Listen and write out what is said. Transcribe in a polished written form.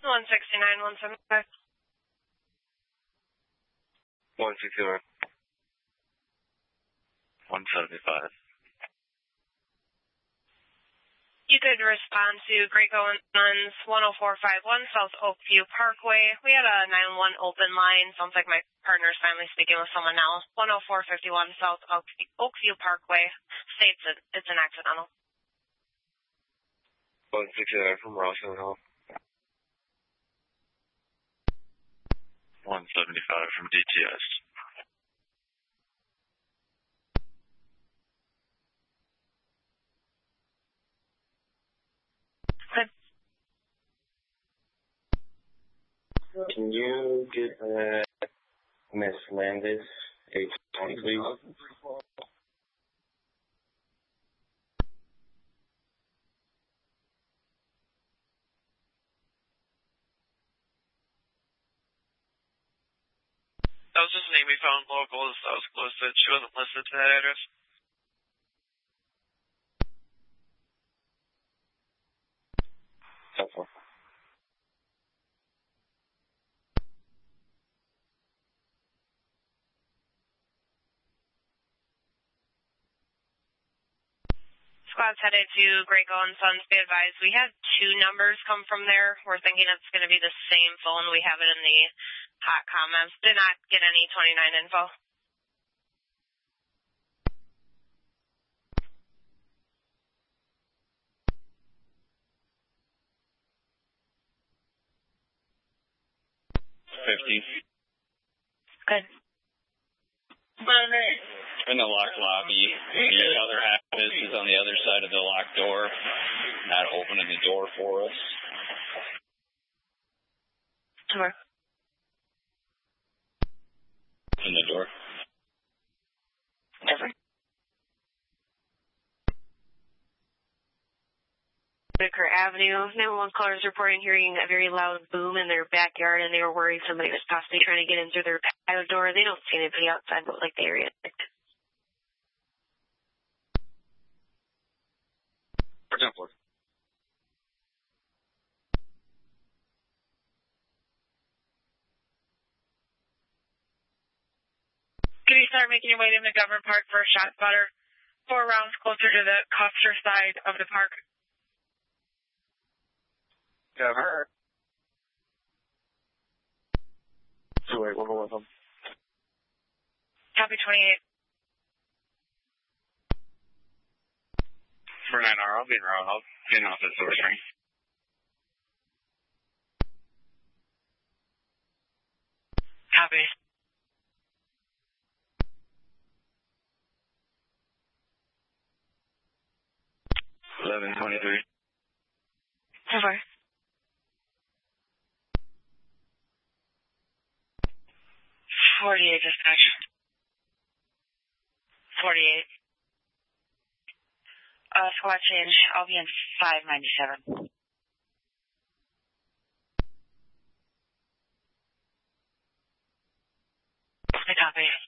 169, 175. 169. 175. You could respond to Graco and Sons 10451 South Oakview Parkway. We had a 911 open line. Sounds like my partner's finally speaking with someone now. 10451 South Oakview Parkway. States it's an accidental. 169 from Rosslyn Hall. 175 from DTS. Can you get Miss Landis, H20, please? That was just an name we found local. That was listed. She wasn't listed to that address. Helpful. Squad's headed to Graco and Sons. Be advised, we had 2 numbers come from there. We're thinking it's going to be the same phone. We have it in the hot comments. Did not get any 29 info. Good. In the locked lobby. The other half is on the other side of the locked door, not opening the door for us. Door. In the door. Never. Whitaker Avenue. 911 callers reporting hearing a very loud boom in their backyard, and they were worried somebody was possibly trying to get in through their patio door. They don't see anybody outside, but like the area. Template. Can you start making your way to McGovern Park for a shot spotter? 4 rounds closer to the Custer side of the park. Cover. 2-8, we'll go with them. Copy 28. For 9R, I'll be around. I'll get off at Source Ring. Copy. $11.23. So far. 48 dispatch. 48. Squad change. I'll be in 597. I copy.